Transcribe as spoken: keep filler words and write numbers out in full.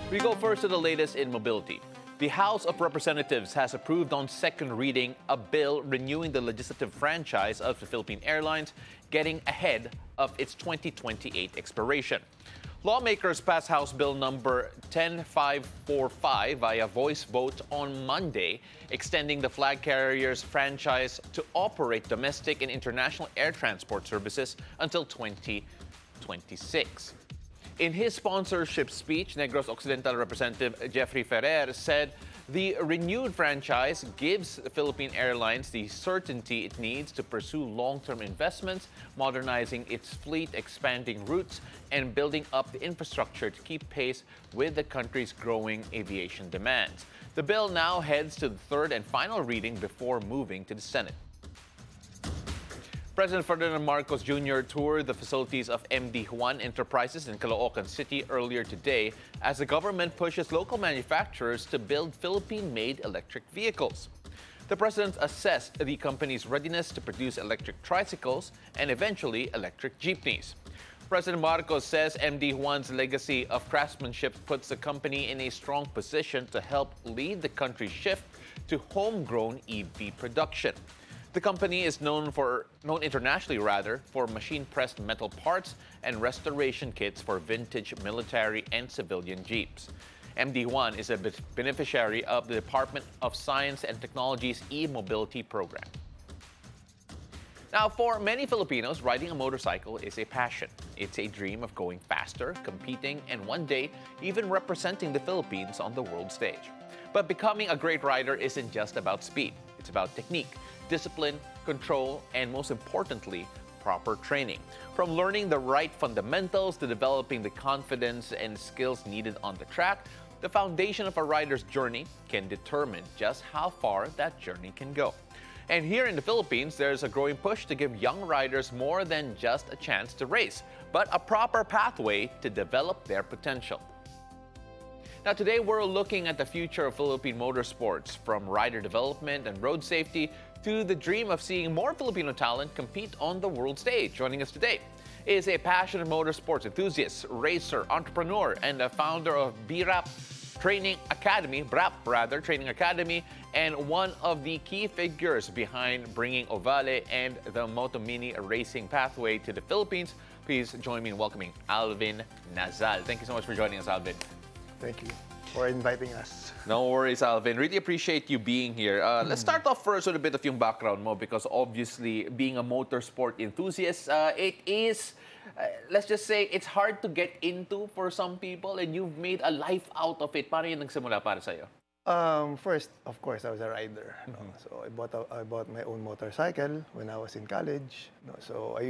We go first to the latest in mobility. The House of Representatives has approved on second reading a bill renewing the legislative franchise of the Philippine Airlines, getting ahead of its twenty twenty-eight expiration. Lawmakers passed House Bill number ten five forty-five via voice vote on Monday, extending the flag carrier's franchise to operate domestic and international air transport services until twenty twenty-six. In his sponsorship speech, Negros Occidental Representative Jeffrey Ferrer said the renewed franchise gives Philippine Airlines the certainty it needs to pursue long-term investments, modernizing its fleet, expanding routes, and building up the infrastructure to keep pace with the country's growing aviation demands. The bill now heads to the third and final reading before moving to the Senate. President Ferdinand Marcos Junior toured the facilities of M D Juan Enterprises in Caloocan City earlier today as the government pushes local manufacturers to build Philippine-made electric vehicles. The president assessed the company's readiness to produce electric tricycles and eventually electric jeepneys. President Marcos says M D Juan's legacy of craftsmanship puts the company in a strong position to help lead the country's shift to homegrown E V production. The company is known for known internationally rather for machine-pressed metal parts and restoration kits for vintage military and civilian jeeps. M D Juan is a beneficiary of the Department of Science and Technology's e-mobility program. Now, for many Filipinos, riding a motorcycle is a passion. It's a dream of going faster, competing, and one day even representing the Philippines on the world stage. But becoming a great rider isn't just about speed. It's about technique, discipline, control, and most importantly, proper training. From learning the right fundamentals to developing the confidence and skills needed on the track, the foundation of a rider's journey can determine just how far that journey can go. And here in the Philippines, there's a growing push to give young riders more than just a chance to race, but a proper pathway to develop their potential. Now, today we're looking at the future of Philippine motorsports, from rider development and road safety to the dream of seeing more Filipino talent compete on the world stage. Joining us today is a passionate motorsports enthusiast, racer, entrepreneur, and a founder of B R A P Training Academy, B R A P rather, Training Academy, and one of the key figures behind bringing Ovale and the Moto Mini racing pathway to the Philippines. Please join me in welcoming Alvin Nazal. Thank you so much for joining us, Alvin. Thank you for inviting us. No worries, Alvin. Really appreciate you being here. Uh, let's start off first with a bit of yung background mo, because obviously being a motorsport enthusiast, uh, it is, uh, let's just say, it's hard to get into for some people, and you've made a life out of it. Paano yung nagsimula para sa'yo? Um, first, of course, I was a rider. No? So I bought a, I bought my own motorcycle when I was in college. No? So I